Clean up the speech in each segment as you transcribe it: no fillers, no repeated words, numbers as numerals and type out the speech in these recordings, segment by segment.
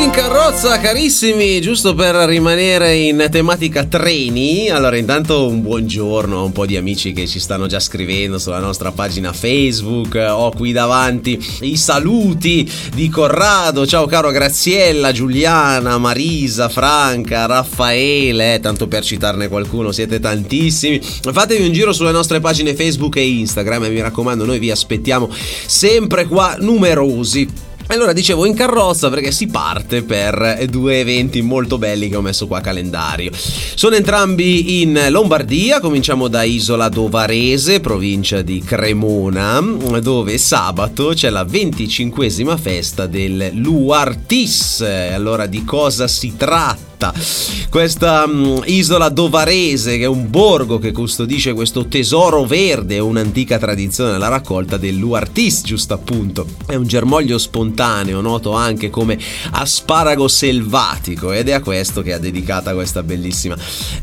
in carrozza, carissimi, giusto per rimanere in tematica treni. Allora, intanto un buongiorno a un po' di amici che ci stanno già scrivendo sulla nostra pagina Facebook. Ho qui davanti i saluti di Corrado. Ciao caro Graziella, Giuliana, Marisa, Franca, Raffaele, tanto per citarne qualcuno, siete tantissimi. Fatevi un giro sulle nostre pagine Facebook e Instagram e mi raccomando, noi vi aspettiamo sempre qua numerosi. Allora, dicevo in carrozza perché si parte per due eventi molto belli che ho messo qua a calendario. Sono entrambi in Lombardia, cominciamo da Isola d'Ovarese, provincia di Cremona, dove sabato c'è la 25esima festa del Luartis. Allora, di cosa si tratta? Questa isola d'Ovarese, che è un borgo che custodisce questo tesoro verde, un'antica tradizione della raccolta del Luartis, giusto appunto. È un germoglio spontaneo, noto anche come asparago selvatico, ed è a questo che è dedicata questa bellissima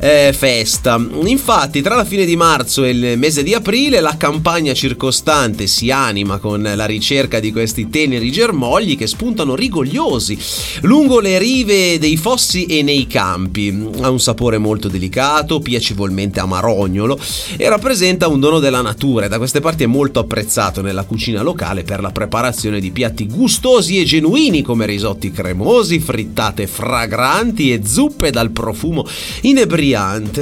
festa. Infatti, tra la fine di marzo e il mese di aprile, la campagna circostante si anima con la ricerca di questi teneri germogli che spuntano rigogliosi lungo le rive dei fossi e nei campi. Ha un sapore molto delicato, piacevolmente amarognolo e rappresenta un dono della natura, e da queste parti è molto apprezzato nella cucina locale per la preparazione di piatti gustosi e genuini come risotti cremosi, frittate fragranti e zuppe dal profumo inebriante.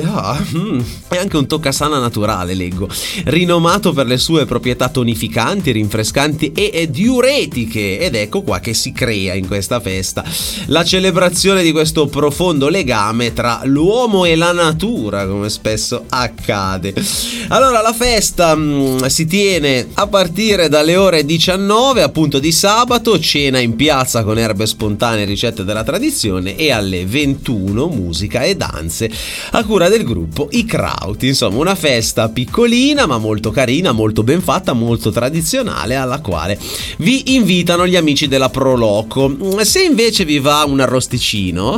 E anche un toccasana naturale, leggo, rinomato per le sue proprietà tonificanti, rinfrescanti e diuretiche, ed ecco qua che si crea in questa festa la celebrazione di questo profondo legame tra l'uomo e la natura, come spesso accade. Allora, la festa si tiene a partire dalle ore 19, appunto di sabato, cena in piazza con erbe spontanee e ricette della tradizione, e alle 21 musica e danze a cura del gruppo I Krauti. Insomma, una festa piccolina ma molto carina, molto ben fatta, molto tradizionale, alla quale vi invitano gli amici della Proloco. Se invece vi va un arrosticino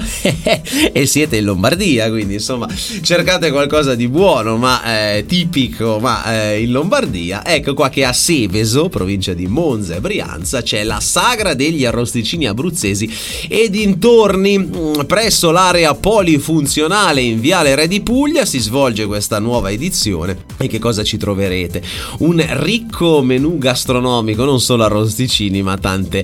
e siete in Lombardia, quindi insomma cercate qualcosa di buono ma tipico, ma in Lombardia, ecco qua che a Seveso, provincia di Monza e Brianza, c'è la sagra degli arrosticini abruzzesi e dintorni. Presso l'area polifunzionale in Viale Re di Puglia si svolge questa nuova edizione. E che cosa ci troverete? Un ricco menù gastronomico, non solo arrosticini ma tante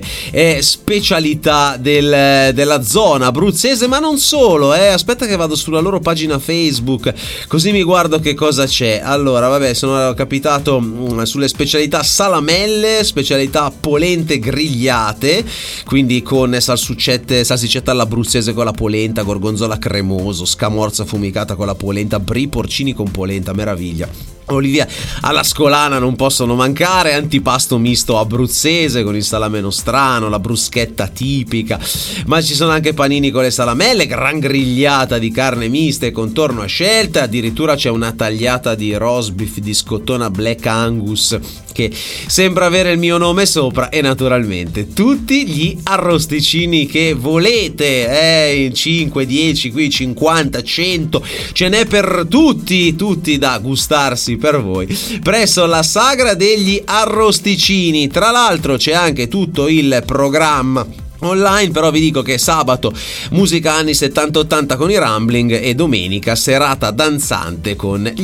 specialità della zona abruzzese, ma non solo, aspetta che vado sulla loro pagina Facebook così mi guardo che cosa c'è. Allora, vabbè, sono capitato sulle specialità salamelle, specialità polente grigliate, quindi con salsicetta all'abruzzese con la polenta, gorgonzola cremoso, scamorza affumicata con la polenta, brie porcini con polenta, meraviglia. Olivia alla scolana non possono mancare, antipasto misto abruzzese con il salame nostrano, la bruschetta tipica, ma ci sono anche panini con le salamelle, gran grigliata di carne mista e contorno a scelta, addirittura c'è una tagliata di roast beef di scottona Black Angus che sembra avere il mio nome sopra, e naturalmente tutti gli arrosticini che volete, in 5, 10, qui 50, 100, ce n'è per tutti da gustarsi per voi presso la sagra degli arrosticini. Tra l'altro c'è anche tutto il programma online, però vi dico che sabato musica anni 70-80 con i Rambling e domenica serata danzante con